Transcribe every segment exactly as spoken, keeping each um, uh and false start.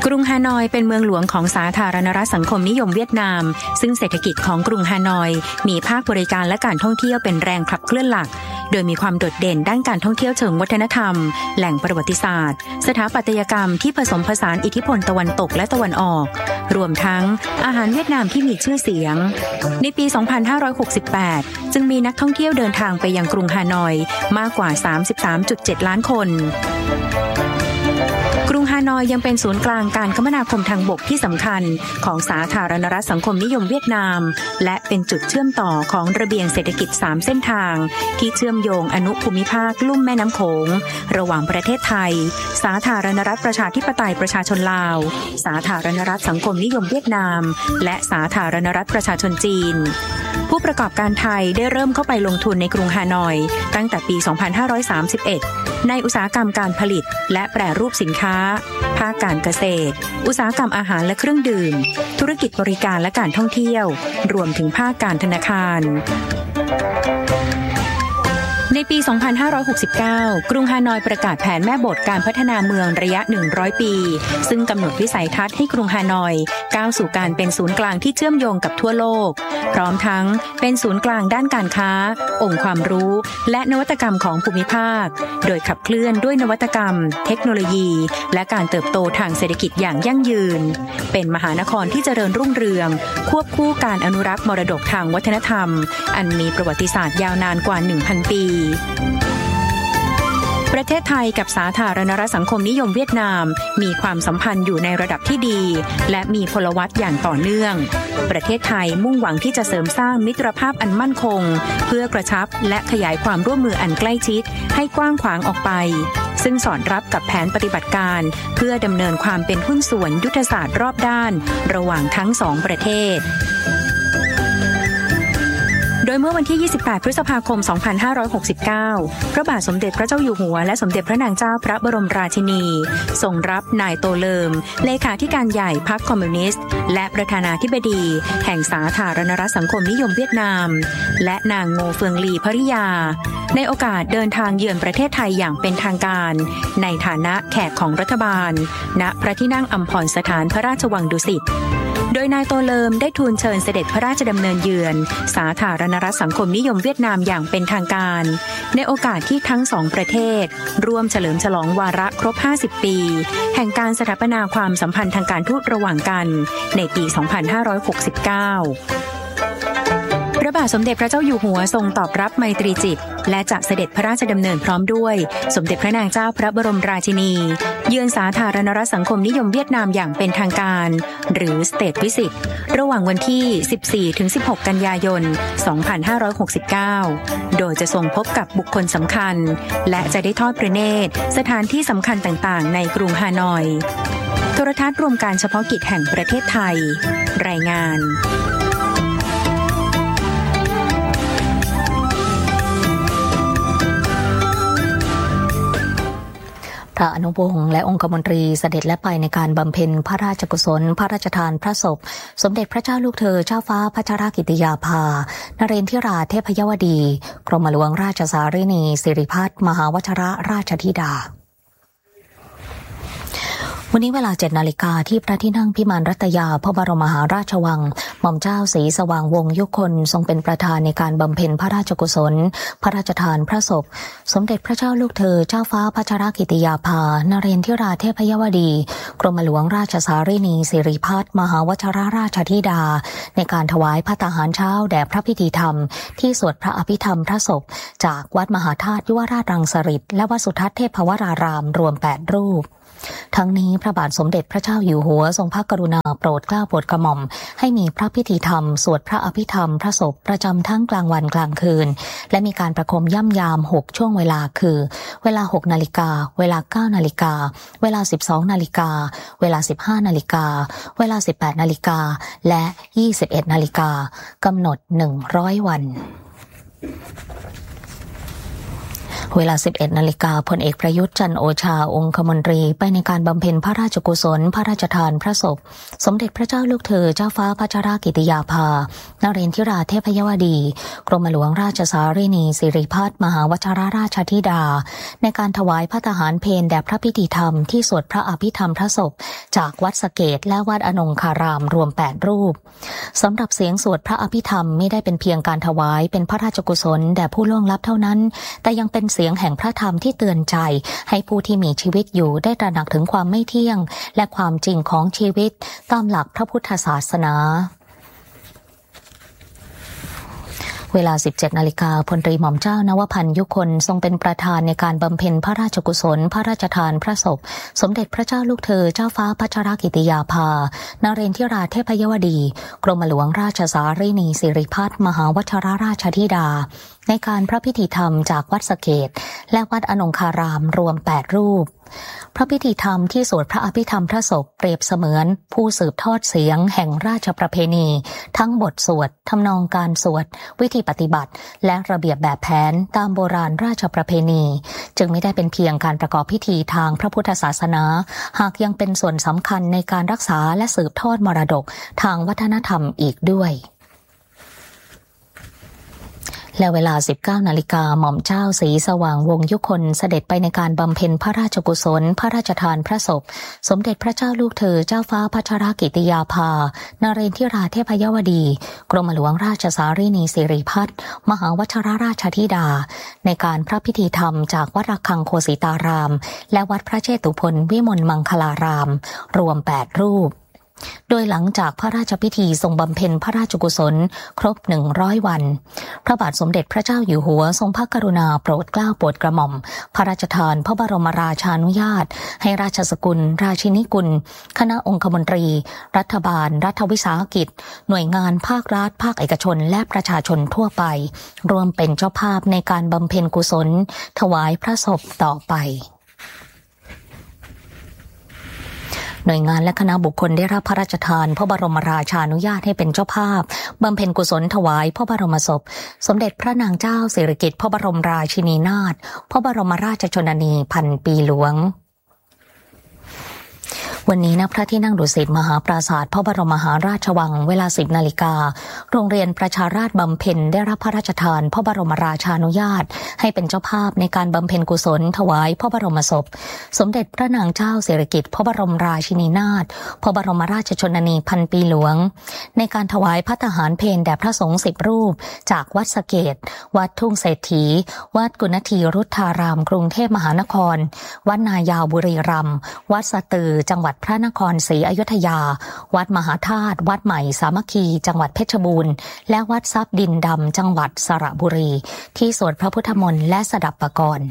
กรุงฮานอยเป็นเมืองหลวงของสาธารณรัฐสังคมนิยมเวียดนามซึ่งเศรษฐกิจของกรุงฮานอยมีภาคบริการและการท่องเที่ยวเป็นแรงขับเคลื่อนหลักโดยมีความโดดเด่นด้านการท่องเที่ยวเชิงวัฒนธรรมแหล่งประวัติศาสตร์สถาปัตยกรรมที่ผสมผสานอิทธิพลตะวันตกและตะวันออกรวมทั้งอาหารเวียดนามที่มีชื่อเสียงในปี สองพันห้าร้อยหกสิบแปด จึงมีนักท่องเที่ยวเดินทางไปยังกรุงฮานอยมากกว่า สามสิบสามจุดเจ็ด ล้านคนกรุงฮานอยยังเป็นศูนย์กลางการคมนาคมทางบกที่สำคัญของสาธารณรัฐสังคมนิยมเวียดนามและเป็นจุดเชื่อมต่อของระเบียงเศรษฐกิจสามเส้นทางที่เชื่อมโยงอนุภูมิภาคลุ่มแม่น้ำโขงระหว่างประเทศไทยสาธารณรัฐประชาธิปไตยประชาชนลาวสาธารณรัฐสังคมนิยมเวียดนามและสาธารณรัฐประชาชนจีนผู้ประกอบการไทยได้เริ่มเข้าไปลงทุนในกรุงฮานอยตั้งแต่ปี สองพันห้าร้อยสามสิบเอ็ด ในอุตสาหกรรมการผลิตและแปรรูปสินค้าภาคการเกษตรอุตสาหกรรมอาหารและเครื่องดื่มธุรกิจบริการและการท่องเที่ยวรวมถึงภาคการธนาคารในปี สองพันห้าร้อยหกสิบเก้า กรุงฮานอยประกาศแผนแม่บทการพัฒนาเมืองระยะ หนึ่งร้อย ปีซึ่งกำหนดวิสัยทัศน์ให้กรุงฮานอยก้าวสู่การเป็นศูนย์กลางที่เชื่อมโยงกับทั่วโลกพร้อมทั้งเป็นศูนย์กลางด้านการค้าองค์ความรู้และนวัตกรรมของภูมิภาคโดยขับเคลื่อนด้วยนวัตกรรมเทคโนโลยีและการเติบโตทางเศรษฐกิจอย่างยั่งยืนเป็นมหานครที่เจริญรุ่งเรืองควบคู่การอนุรักษ์มรดกทางวัฒนธรรมอันมีประวัติศาสตร์ยาวนานกว่า หนึ่งพัน ปีประเทศไทยกับสาธารณรัฐสังคมนิยมเวียดนามมีความสัมพันธ์อยู่ในระดับที่ดีและมีพลวัตอย่างต่อเนื่องประเทศไทยมุ่งหวังที่จะเสริมสร้างมิตรภาพอันมั่นคงเพื่อกระชับและขยายความร่วมมืออันใกล้ชิดให้กว้างขวางออกไปซึ่งสอดรับกับแผนปฏิบัติการเพื่อดำเนินความเป็นหุ้นส่วนยุทธศาสตร์รอบด้านระหว่างทั้งสองประเทศโดยเมื่อวันที่ ยี่สิบแปด พฤษภาคม สองพันห้าร้อยหกสิบเก้า พระบาทสมเด็จพระเจ้าอยู่หัวและสมเด็จพระนางเจ้าพระบรมราชินีทรงรับนายโตเลิมเลขาธิการใหญ่พรรคคอมมิวนิสต์และประธานาธิบดีแห่งสาธารณรัฐสังคมนิยมเวียดนามและนางโงเฟืองลีภริยาในโอกาสเดินทางเยือนประเทศไทยอย่างเป็นทางการในฐานะแขกของรัฐบาลณพระที่นั่งอัมพรสถานพระราชวังดุสิตโดยนายโตเลิมได้ทูลเชิญเสด็จพระราชดำเนินเยือนสาธารณรัฐสังคมนิยมเวียดนามอย่างเป็นทางการในโอกาสที่ทั้งสองประเทศร่วมเฉลิมฉลองวาระครบห้าสิบปีแห่งการสถาปนาความสัมพันธ์ทางการทูตระหว่างกันในปี สองพันห้าร้อยหกสิบเก้าพระบาทสมเด็จพระเจ้าอยู่หัวทรงตอบรับไมตรีจิตและจะเสด็จพระราชดำเนินพร้อมด้วยสมเด็จพระนางเจ้าพระบรมราชินีเยือนสาธารณรัฐสังคมนิยมเวียดนามอย่างเป็นทางการหรือ State Visit ระหว่างวันที่ สิบสี่ถึงสิบหก กันยายน สองพันห้าร้อยหกสิบเก้า โดยจะทรงพบกับบุคคลสำคัญและจะได้ทอดพระเนตรสถานที่สำคัญต่างๆในกรุงฮานอยโทรทัศน์รวมการเฉพาะกิจแห่งประเทศไทยรายงานพระอนุวงศ์และองคมนตรีเสด็จและไปในการบำเพ็ญพระราชกุศลพระราชทานพระศพสมเด็จพระเจ้าลูกเธอเจ้าฟ้าพัชรกิติยาภานเรนทิราเทพยวดีกรมหลวงราชสารินีสิริพัฒน์มหาวชิรราชธิดาวันนี้เวลา เจ็ด นาฬิกาที่พระที่นั่งพิมานรัตยาพระบรมมหาราชวังหม่อมเจ้าศรีสว่างวงศ์ยุคนทรงเป็นประธานในการบำเพ็ญพระราชกุศลพระราชทานพระศพสมเด็จพระเจ้าลูกเธอเจ้าฟ้าพัชรกิติยาภานเรนทิราเทพยวดีกรมหลวงราชสารินีสิริพัฒน์มหาวชิรราชธิดาในการถวายภัตตาหารเช้าแด่พระพิธีธรรมที่สวดพระอภิธรรมพระศพจากวัดมหาธาตุยุวราชรังสฤษฎ์และวัดสุทัศน์เทพวรารามรวมแปดรูปทั้งนี้พระบาทสมเด็จพระเจ้าอยู่หัวทรงพระกรุณาโปรดเกล้าโปรดกระหม่อมให้มีพระพิธีธรรมสวดพระอภิธรรมพระศพประจำทั้งกลางวันกลางคืนและมีการประคมย่ำยามหกช่วงเวลาคือเวลา หก นาฬิกาเวลา เก้า นาฬิกาเวลา สิบสอง นาฬิกาเวลา สิบห้า นาฬิกาเวลา สิบแปด นาฬิกาและ ยี่สิบเอ็ด นาฬิกากำหนดหนึ่งร้อยวันเวลา สิบเอ็ด นาฬิกาพลเอกประยุทธ์จันทร์โอชาองคมนตรีไปในการบำเพ็ญพระราชกุศลพระราชทานพระศพสมเด็จพระเจ้าลูกเธอเจ้าฟ้าพัชรกิติยาภานเรนทิราเทพยวดีกรมหลวงราชสารินีสิริพัฒน์มหาวชิรราชธิดาในการถวายภัตตาหารเพลแด่พระพิธีธรรมที่สวดพระอภิธรรมพระศพจากวัดสะเกษและวัดอนงคารามรวมแปดรูปสำหรับเสียงสวดพระอภิธรรมไม่ได้เป็นเพียงการถวายเป็นพระราชกุศลแด่ผู้ล่วงลับเท่านั้นแต่ยังเป็นเสียงแห่งพระธรรมที่เตือนใจให้ผู้ที่มีชีวิตอยู่ได้ตระหนักถึงความไม่เที่ยงและความจริงของชีวิตตามหลักพระพุทธศาสนาเวลา สิบเจ็ดนาฬิกา พลตรีหม่อมเจ้านวพันธ์ยุคนทรงเป็นประธานในการบำเพ็ญพระราชกุศลพระราชทานพระศพสมเด็จพระเจ้าลูกเธอเจ้าฟ้าพัชรกิติยาภานเรนทิราเทพยวดีกรมหลวงราชสารีนีสิริพัฒน์มหาวชิรราชธิดาในการพระพิธีธรรมจากวัดสะเกษและวัดอนงคารามรวมแปดรูปพระพิธีธรรมที่สวดพระอภิธรรมพระศพเปรียบเสมือนผู้สืบทอดเสียงแห่งราชประเพณีทั้งบทสวดทำนองการสวดวิธีปฏิบัติและระเบียบแบบแผนตามโบราณราชประเพณีจึงไม่ได้เป็นเพียงการประกอบพิธีทางพระพุทธศาสนาหากยังเป็นส่วนสำคัญในการรักษาและสืบทอดมรดกทางวัฒนธรรมอีกด้วยและเวลา สิบเก้านาฬิกา หม่อมเจ้าศรีสว่างวงยุคนเสด็จไปในการบำเพ็ญพระราชกุศลพระราชทานพระศพสมเด็จพระเจ้าลูกเธอเจ้าฟ้าพัชรกิติยาภานเรนทิราเทพยวดีกรมหลวงราชสารีนีสิริพัฒน์มหาวชิรราชธิดาในการพระพิธีธรรมจากวัดระฆังโคสิตารามและวัดพระเชตุพนวิมลมังคลารามรวมแปดรูปโดยหลังจากพระราชพิธีทรงบำเพ็ญพระราชกุศลครบหนึ่งร้อยวันพระบาทสมเด็จพระเจ้าอยู่หัวทรงพระกรุณาโปรดเกล้าโปรดกระหม่อมพระราชทานพระบรมราชานุญาตให้ราชสกุลราชินีกุลคณะองคมนตรีรัฐบาลรัฐวิสาหกิจหน่วยงานภาครัฐภาคเอกชนและประชาชนทั่วไปรวมเป็นเจ้าภาพในการบำเพ็ญกุศลถวายพระศพต่อไปหน่วยงานและคณะบุคคลได้รับพระราชทานพระบรมราชานุญาตให้เป็นเจ้าภาพบำเพ็ญกุศลถวายพระบรมศพสมเด็จพระนางเจ้าสิริกิติ์พระบรมราชินีนาถพระบรมราชชนนีพันปีหลวงวันนี้ณพระที่นั่งดุสิตมหาปราสาทพระบรมมหาราชวังเวลา สิบนาฬิกาโรงเรียนประชาราษฎร์บำเพ็ญได้รับพระราชทานพระบรมราชานุญาตให้เป็นเจ้าภาพในการบำเพ็ญกุศลถวายพระบรมศพสมเด็จพระนางเจ้าสิริกิติ์พระบรมราชินีนาถพระบรมราชชนนีพันปีหลวงในการถวายภัตตาหารเพลแด่พระสงฆ์สิบรูปจากวัดสะเกษวัดทุ่งเศรษฐีวัดกุณฑีรุทธารามกรุงเทพมหานครวัดนายาวบุรีรัมย์วัดสตือจังหวัดพระนครศรีอยุธยาวัดมหาธาตุวัดใหม่สามัคคีจังหวัดเพชรบูรณ์และวัดทรัพย์ดินดำจังหวัดสระบุรีที่สวดพระพุทธมนต์และสดับปกรณ์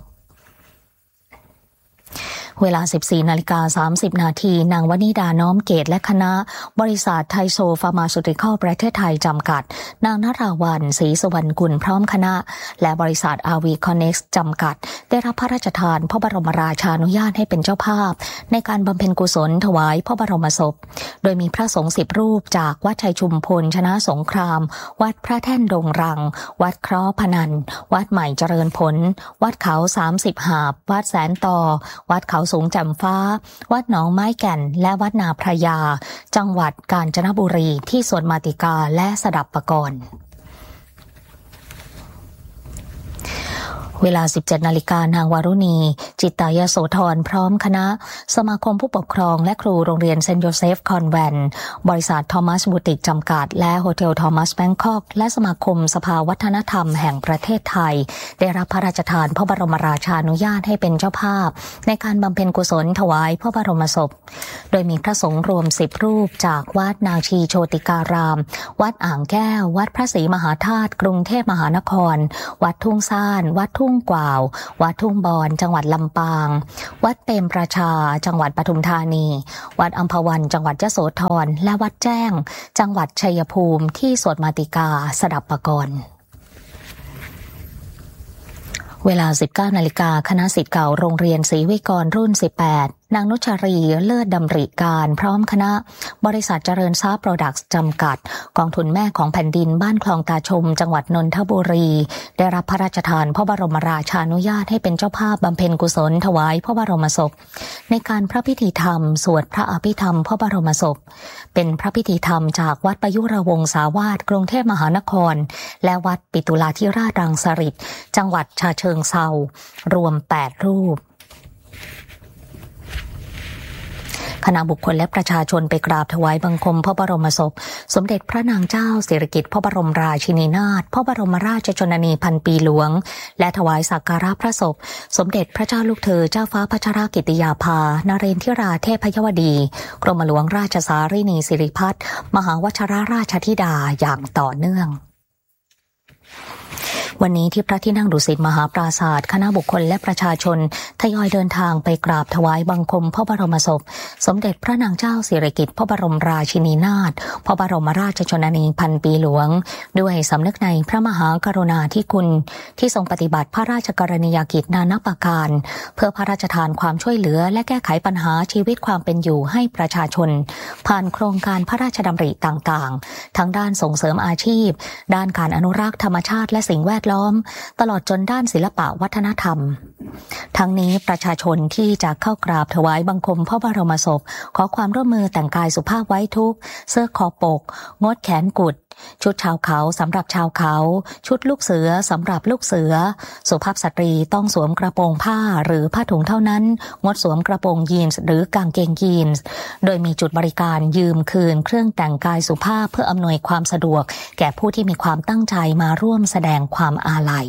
เวลา สิบสี่นาฬิกาสามสิบนาทีนางวนิดาน้อมเกตและคณะบริษัทไทโซฟาร์มาซูติคอลประเทศไทยจำกัดนางนราวัลย์ศรีสุวรรณกุลพร้อมคณะและบริษัทอาวีคอนเน็กซ์จำกัดได้รับพระราชทานพระบรมราชานุญาตให้เป็นเจ้าภาพในการบำเพ็ญกุศลถวายพระบรมศพโดยมีพระสงฆ์สิบรูปจากวัดชัยชุมพลชนะสงครามวัดพระแท่นดงรังวัดเคราะห์พนันวัดใหม่เจริญผลวัดเขาสามสิบหาบวัดแสนต่อวัดเขาสูงจำฟ้าวัดหนองไม้แก่นและวัดนาพระยาจังหวัดกาญจนบุรีที่สวดมาติกาและสดับปกรณ์เวลา สิบเจ็ดนาฬิกานางวารุณีจิตตายโสธรพร้อมคณะสมาคมผู้ปกครองและครูโรงเรียนเซนต์โยเซฟคอนแวนต์บริษัททอมัสบูติกจำกัดและโฮเทลทอมัสแบงคอกและสมาคมสภาวัฒนธรรมแห่งประเทศไทยได้รับพระราชทานพระบรมราชานุญาตให้เป็นเจ้าภาพในการบำเพ็ญกุศลถวายพระบรมศพโดยมีพระสงฆ์รวมสิบรูปจากวัดนาชีโชติการามวัดอ่างแก้ววัดพระศรีมหาธาตุกรุงเทพมหานครวัดทุ่งซ่านวัดทุ่งกวาววัดทุ่งบอนจังหวัดลำปางวัดเปรมประชาจังหวัดปทุมธานีวัดอัมพวันจังหวัดยโสธรและวัดแจ้งจังหวัดชัยภูมิที่สวดมาติกาสดับปกรณ์เวลา สิบเก้านาฬิกาคณะศิษย์เก่าโรงเรียนศรีวิกรรุ่นสิบแปดนางนุชรีเลิศดำริการพร้อมคณะบริษัทเจริญทรัพย์โปรดักต์จำกัดกองทุนแม่ของแผ่นดินบ้านคลองตาชมจังหวัดนนทบุรีได้รับพระราชทานพระบรมราชานุญาตให้เป็นเจ้าภาพบำเพ็ญกุศลถวายพระบรมศพในการพระพิธีธรรมสวดพระอภิธรรมพระบรมศพเป็นพระพิธีธรรมจากวัดประยุรวงศาวาสกรุงเทพมหานครและวัดปิตุลาธิราชรังสฤษฎ์จังหวัดฉะเชิงเทรารวมแปดรูปคณะบุคคลและประชาชนไปกราบถวายบังคมพระบรมศพสมเด็จพระนางเจ้าสิริกิติ์พระบรมราชินีนาถพระบรมราชชนนีพันปีหลวงและถวายสักการะพระศพสมเด็จพระเจ้าลูกเธอเจ้าฟ้าพัชรกิติยาภานเรนทิราเทพยวดีกรมหลวงราชสารินีสิริพัฒน์มหาวชิรราชธิดาอย่างต่อเนื่องวันนี้ที่พระที่นั่งดุสิตมหาปราสาทคณะบุคคลและประชาชนทยอยเดินทางไปกราบถวายบังคมพระบรมศพสมเด็จพระนางเจ้าสิริกิติ์พระบรมราชินีนาถพระบรมราชชนนีพันปีหลวงด้วยสำนึกในพระมหากรุณาธิคุณที่ทรงปฏิบัติพระราชกรณียกิจนานับประการเพื่อพระราชทานความช่วยเหลือและแก้ไขปัญหาชีวิตความเป็นอยู่ให้ประชาชนผ่านโครงการพระราชดำริต่างๆทั้งด้านส่งเสริมอาชีพด้านการอนุรักษ์ธรรมชาติและสิ่งแวดล้อมตลอดจนด้านศิลปะวัฒนธรรมทั้งนี้ประชาชนที่จะเข้ากราบถวายบังคมพระบรมศพขอความร่วมมือแต่งกายสุภาพไว้ทุกข์เสื้อคอปกงดแขนกุดชุดชาวเขาสำหรับชาวเขาชุดลูกเสือสำหรับลูกเสือสุภาพสตรีต้องสวมกระโปรงผ้าหรือผ้าถุงเท่านั้นงดสวมกระโปรงยีนส์หรือกางเกงยีนส์โดยมีจุดบริการยืมคืนเครื่องแต่งกายสุภาพเพื่ออำนวยความสะดวกแก่ผู้ที่มีความตั้งใจมาร่วมแสดงความอาลัย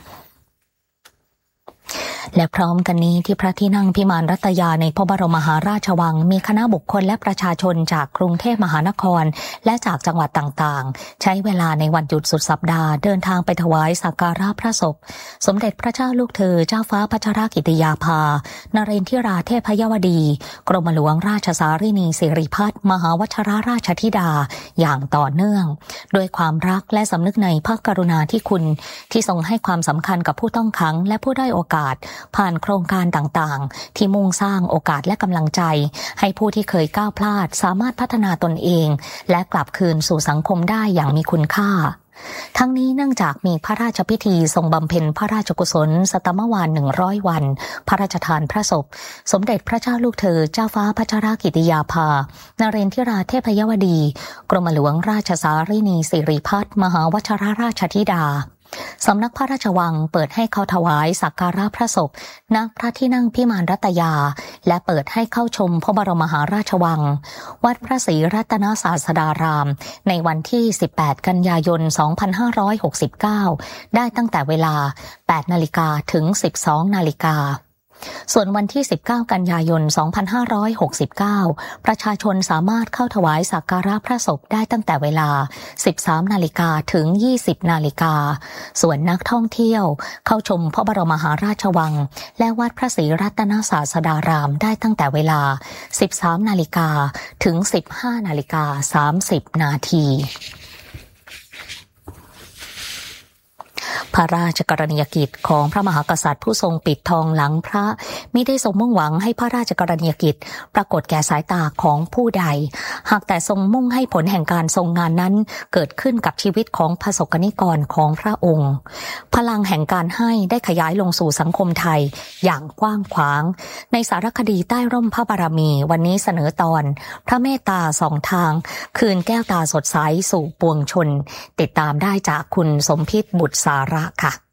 และพร้อมกันนี้ที่พระที่นั่งพิมานรัตยาในพระบรมมหาราชวังมีคณะบุคคลและประชาชนจากกรุงเทพมหานครและจากจังหวัดต่างๆใช้เวลาในวันหยุดสุดสัปดาห์เดินทางไปถวายสักการะพระศพสมเด็จพระเจ้าลูกเธอเจ้าฟ้าพัชรกิติยาภานเรนทิราเทพยวดีกรมหลวงราชสารินีสิริพัฒน์มหาวชิรราชธิดาอย่างต่อเนื่องด้วยความรักและสำนึกในพระกรุณาธิคุณที่ทรงให้ความสำคัญกับผู้ต้องขังและผู้ด้อยโอกาสผ่านโครงการต่างๆที่มุ่งสร้างโอกาสและกำลังใจให้ผู้ที่เคยก้าวพลาดสามารถพัฒนาตนเองและกลับคืนสู่สังคมได้อย่างมีคุณค่าทั้งนี้เนื่องจากมีพระราชพิธีทรงบำเพ็ญพระราชกุศลสตมวาลหนึ่งร้อยวันพระราชทานพระศพสมเด็จพระเจ้าลูกเธอเจ้าฟ้าพัชรกิติยาภานเรนทิราเทพยวดีกรมหลวงราชสารินีสิริพัฒน์มหาวชิรราชธิดาสำนักพระราชวังเปิดให้เข้าถวายสักการะพระศพณพระที่นั่งพิมานรัตยาและเปิดให้เข้าชมพระบรมมหาราชวังวัดพระศรีรัตนศาสดารามในวันที่สิบแปดกันยายนสองพันห้าร้อยหกสิบเก้าได้ตั้งแต่เวลา แปดนาฬิกา ถึง สิบสองนาฬิกาส่วนวันที่สิบเก้ากันยายนสองพันห้าร้อยหกสิบเก้าประชาชนสามารถเข้าถวายสักการะพระศพได้ตั้งแต่เวลา สิบสามนาฬิกา ถึง ยี่สิบนาฬิกาส่วนนักท่องเที่ยวเข้าชมพระบรมมหาราชวังและวัดพระศรีรัตนศาสดารามได้ตั้งแต่เวลา สิบสามนาฬิกา ถึง สิบห้านาฬิกาสามสิบนาทีพระราชกรณียกิจของพระมหากษัตริย์ผู้ทรงปิดทองหลังพระมิได้ทรงมุ่งหวังให้พระราชกรณียกิจปรากฏแก่สายตาของผู้ใดหากแต่ทรงมุ่งให้ผลแห่งการทรงงานนั้นเกิดขึ้นกับชีวิตของประสบกนิกรของพระองค์พลังแห่งการให้ได้ขยายลงสู่สังคมไทยอย่างกว้างขวางในสารคดีใต้ร่มพระบารมีวันนี้เสนอตอนพระเมตตาสองทางคืนแก้วตาสดใสสู่ปวงชนติดตามได้จากคุณสมพิษบุตรสาระค่ะ